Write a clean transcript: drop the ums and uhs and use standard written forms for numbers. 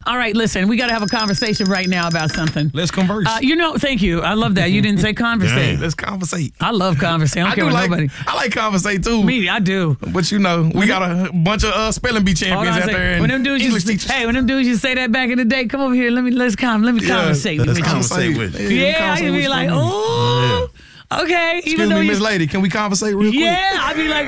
All right, listen, we got to have a conversation right now about something. Let's converse. Thank you. I love that. You didn't say conversate. Let's conversate. I love conversate. I don't care what nobody. I like conversate too. Me, I do. But we got a bunch of spelling bee champions out there. When them dudes used to say that back in the day, come over here, let me conversate. Let's conversate with you. Yeah, I can be like, oh, okay. Excuse me, Miss Lady, can we conversate real quick? Yeah, I'd be like,